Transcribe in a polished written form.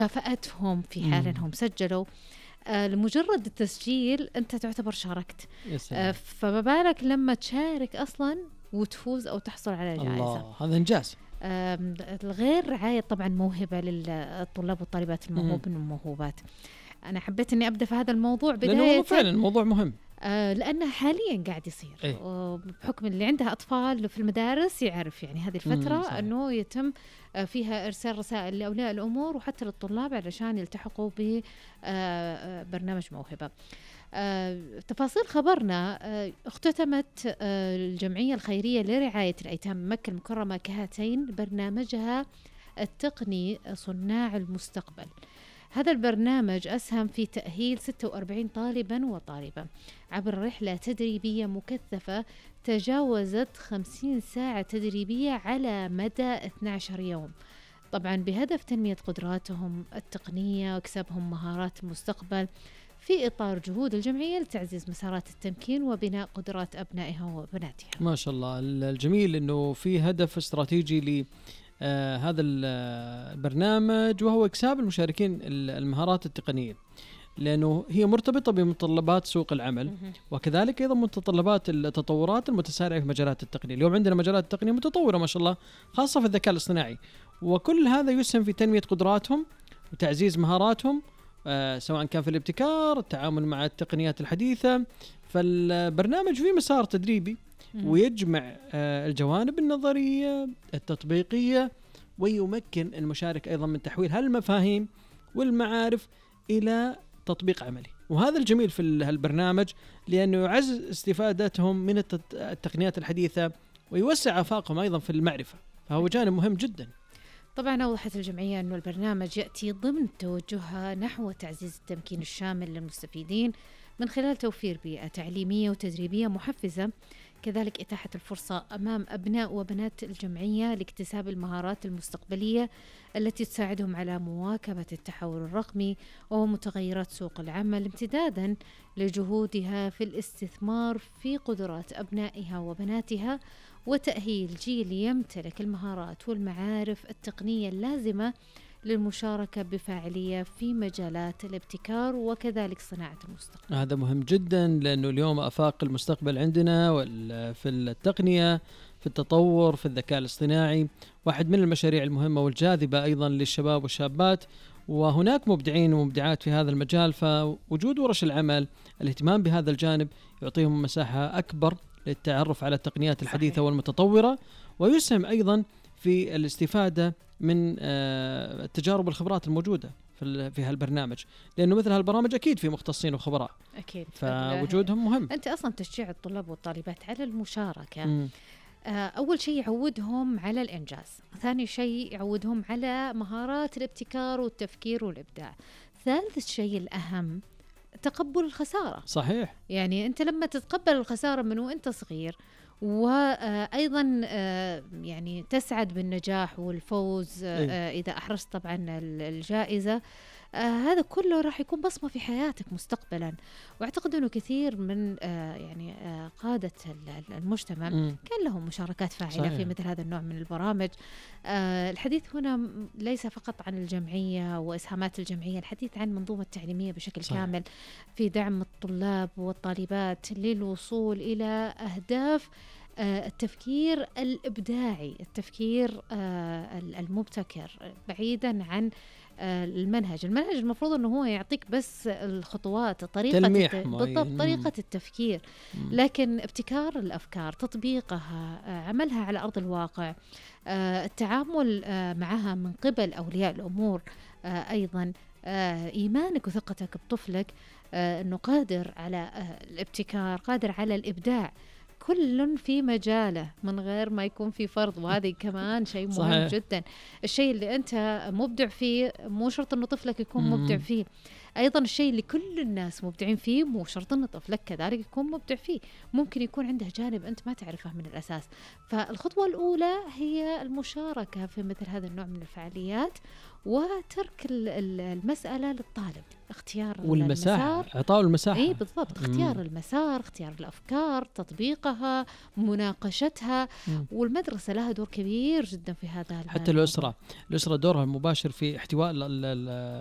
كافأتهم في حال أنهم سجلوا. لمجرد التسجيل أنت تعتبر شاركت. فما بالك لما تشارك أصلا وتفوز أو تحصل على جائزة. الله، هذا إنجاز. غير رعاية طبعا موهبة للطلاب والطالبات الموهوبين والموهوبات. أنا حبيت أني أبدأ في هذا الموضوع بداية، لأنه فعلا موضوع مهم. لأنه حاليا قاعد يصير بحكم اللي عنده أطفال في المدارس يعرف يعني هذه الفترة أنه يتم فيها إرسال رسائل لأولياء الأمور وحتى للطلاب علشان يلتحقوا ببرنامج موهبة. تفاصيل خبرنا. اختتمت الجمعية الخيرية لرعاية الأيتام مكة المكرمة كهاتين برنامجها التقني صناع المستقبل. هذا البرنامج أسهم في تأهيل 46 طالبا وطالبة عبر رحلة تدريبية مكثفة تجاوزت 50 ساعة تدريبية على مدى 12 يوم، طبعا بهدف تنمية قدراتهم التقنية وكسبهم مهارات المستقبل في إطار جهود الجمعية لتعزيز مسارات التمكين وبناء قدرات أبنائها وبناتها. ما شاء الله. الجميل أنه في هدف استراتيجي هذا البرنامج، وهو إكساب المشاركين المهارات التقنية، لأنه هي مرتبطة بمتطلبات سوق العمل، وكذلك أيضا متطلبات التطورات المتسارعة في مجالات التقنية. اليوم عندنا مجالات التقنية متطورة ما شاء الله، خاصة في الذكاء الاصطناعي، وكل هذا يسهم في تنمية قدراتهم وتعزيز مهاراتهم، سواء كان في الابتكار، التعامل مع التقنيات الحديثة. فالبرنامج فيه مسار تدريبي ويجمع الجوانب النظرية التطبيقية، ويمكن المشارك أيضا من تحويل هالمفاهيم والمعارف إلى تطبيق عملي. وهذا الجميل في البرنامج، لأنه يعزز استفادتهم من التقنيات الحديثة ويوسع آفاقهم أيضا في المعرفة، فهو جانب مهم جدا. طبعا أوضحت الجمعية أنه البرنامج يأتي ضمن توجهها نحو تعزيز التمكين الشامل للمستفيدين من خلال توفير بيئة تعليمية وتدريبية محفزة، كذلك إتاحة الفرصة أمام أبناء وبنات الجمعية لاكتساب المهارات المستقبلية التي تساعدهم على مواكبة التحول الرقمي ومتغيرات سوق العمل، امتدادا لجهودها في الاستثمار في قدرات أبنائها وبناتها وتأهيل جيل يمتلك المهارات والمعارف التقنية اللازمة للمشاركة بفاعلية في مجالات الابتكار وكذلك صناعة المستقبل. هذا مهم جدا، لأنه اليوم آفاق المستقبل عندنا في التقنية، في التطور، في الذكاء الاصطناعي، واحد من المشاريع المهمة والجاذبة أيضا للشباب والشابات، وهناك مبدعين ومبدعات في هذا المجال. فوجود ورش العمل، الاهتمام بهذا الجانب يعطيهم مساحة أكبر للتعرف على التقنيات الحديثة والمتطورة، ويسهم أيضا في الاستفادة من التجارب والخبرات الموجودة في هالبرنامج، لأنه مثل هالبرامج أكيد في مختصين وخبراء أكيد، فوجودهم مهم. أنت أصلا تشجيع الطلاب والطالبات على المشاركة. أول شيء يعودهم على الإنجاز، ثاني شيء يعودهم على مهارات الابتكار والتفكير والإبداع، ثالث شيء الأهم تقبل الخسارة. صحيح، يعني أنت لما تتقبل الخسارة من وأنت صغير، وأيضا يعني تسعد بالنجاح والفوز إذا أحرزت طبعا الجائزة، هذا كله راح يكون بصمة في حياتك مستقبلا. واعتقد أنه كثير من يعني قادة المجتمع كان لهم مشاركات فاعلة صحيح. في مثل هذا النوع من البرامج. الحديث هنا ليس فقط عن الجمعية وإسهامات الجمعية، الحديث عن منظومة التعليمية بشكل صحيح. كامل في دعم الطلاب والطالبات للوصول إلى أهداف التفكير الإبداعي، التفكير المبتكر، بعيدا عن المنهج المفروض أنه هو يعطيك بس الخطوات، طريقة التفكير، لكن ابتكار الأفكار، تطبيقها، عملها على أرض الواقع، التعامل معها من قبل أولياء الأمور، أيضا إيمانك وثقتك بطفلك أنه قادر على الابتكار، قادر على الإبداع، كل في مجاله من غير ما يكون في فرض. وهذه كمان شيء مهم صحيح. جدا. الشيء اللي أنت مبدع فيه مو شرط أنه طفلك يكون مبدع فيه، أيضا الشيء اللي كل الناس مبدعين فيه مو شرط أن طفلك كذلك يكون مبدع فيه، ممكن يكون عنده جانب أنت ما تعرفه من الأساس. فالخطوة الأولى هي المشاركة في مثل هذا النوع من الفعاليات، وترك المسألة للطالب، اختيار والمساحة، إعطاء المساحة. اي بالضبط، اختيار المسار، اختيار الأفكار، تطبيقها، مناقشتها. والمدرسة لها دور كبير جدا في هذا. حتى الأسرة دورها المباشر في احتواء